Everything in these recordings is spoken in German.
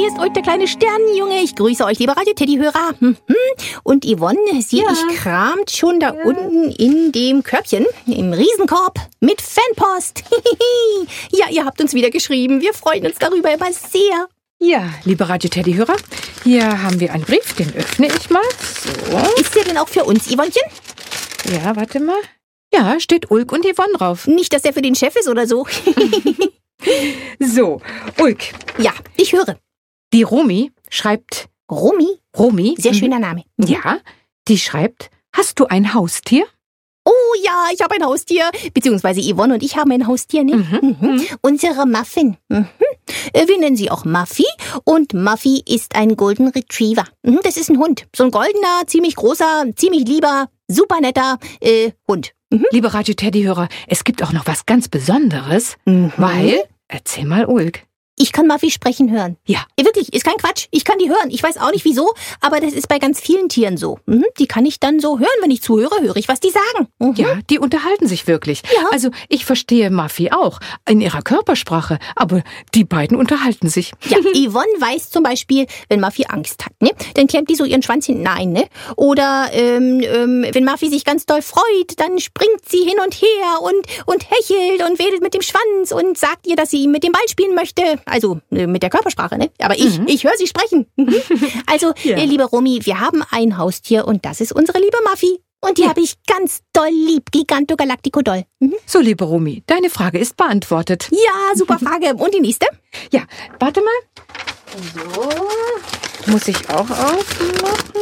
hier ist Ulk, der kleine Sternenjunge. Ich grüße euch, liebe Radio-Teddy-Hörer. Und Yvonne, ich kramt schon da unten in dem Körbchen, im Riesenkorb, mit Fanpost. Ja, ihr habt uns wieder geschrieben. Wir freuen uns darüber immer sehr. Ja, liebe Radio-Teddy-Hörer, hier haben wir einen Brief, den öffne ich mal. So. Ist der denn auch für uns, Yvonnchen? Ja, warte mal. Ja, steht Ulk und Yvonne drauf. Nicht, dass der für den Chef ist oder so. So, Ulk. Ja, ich höre. Die Romy schreibt... Romy? Sehr schöner Name. Ja, die schreibt, hast du ein Haustier? Oh ja, ich habe ein Haustier. Beziehungsweise Yvonne und ich haben ein Haustier, ne? Unsere Muffin. Wir nennen sie auch Muffy. Und Muffy ist ein Golden Retriever. Das ist ein Hund. So ein goldener, ziemlich großer, ziemlich lieber, super netter Hund. Liebe Radio-Teddy-Hörer, es gibt auch noch was ganz Besonderes, weil... Erzähl mal, Ulk. Ich kann Muffy sprechen hören. Ja. Wirklich, ist kein Quatsch. Ich kann die hören. Ich weiß auch nicht wieso, aber das ist bei ganz vielen Tieren so. Die kann ich dann so hören, wenn ich zuhöre, höre ich, was die sagen. Ja, die unterhalten sich wirklich. Ja. Also ich verstehe Muffy auch in ihrer Körpersprache, aber die beiden unterhalten sich. Ja, Yvonne weiß zum Beispiel, wenn Muffy Angst hat, ne, dann klemmt die so ihren Schwanz hinten ein, ne? Oder wenn Muffy sich ganz doll freut, dann springt sie hin und her und hechelt und wedelt mit dem Schwanz und sagt ihr, dass sie mit dem Ball spielen möchte. Also mit der Körpersprache, ne? Aber ich höre sie sprechen. Also, liebe Romy, wir haben ein Haustier und das ist unsere liebe Muffy. Und die habe ich ganz doll lieb, Giganto Galactico doll. So, liebe Romy, deine Frage ist beantwortet. Ja, super Frage. Und die nächste? Ja, warte mal. So, muss ich auch aufmachen.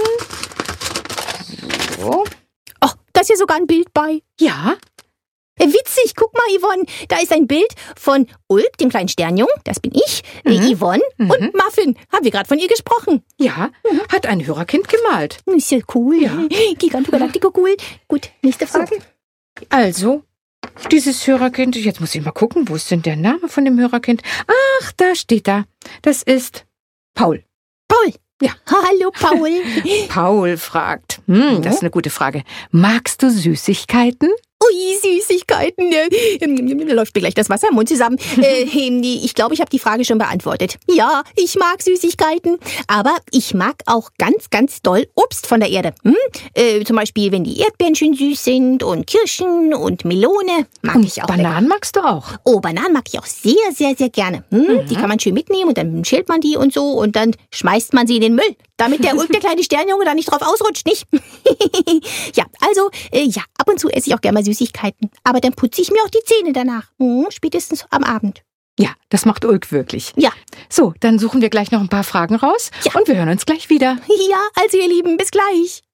So. Oh, da ist ja sogar ein Bild bei. Ja. Witzig, guck mal, Yvonne, da ist ein Bild von Ulk, dem kleinen Sternjungen, das bin ich, Yvonne und Muffin. Haben wir gerade von ihr gesprochen. Ja, hat ein Hörerkind gemalt. Ist ja cool. Ja. Giganto Galactico, cool. Gut, nächste Frage. Also, dieses Hörerkind, jetzt muss ich mal gucken, wo ist denn der Name von dem Hörerkind? Ach, da steht da. Das ist Paul. Paul. Ja. Hallo, Paul. Paul fragt, das ist eine gute Frage. Magst du Süßigkeiten? Ui, Süßigkeiten. Da läuft mir gleich das Wasser im Mund zusammen. Ich glaube, ich habe die Frage schon beantwortet. Ja, ich mag Süßigkeiten. Aber ich mag auch ganz, ganz doll Obst von der Erde. Zum Beispiel, wenn die Erdbeeren schön süß sind und Kirschen und Melone. Mag ich auch. Bananen magst du auch? Oh, Bananen mag ich auch sehr, sehr, sehr gerne. Die kann man schön mitnehmen und dann schält man die und so und dann schmeißt man sie in den Müll, damit der Ulk, der kleine Sternjunge, da nicht drauf ausrutscht, nicht? Ja, also, ab und zu esse ich auch gerne mal Süßigkeiten. Aber dann putze ich mir auch die Zähne danach. Spätestens am Abend. Ja, das macht Ulk wirklich. Ja. So, dann suchen wir gleich noch ein paar Fragen raus und wir hören uns gleich wieder. Ja, also ihr Lieben, bis gleich.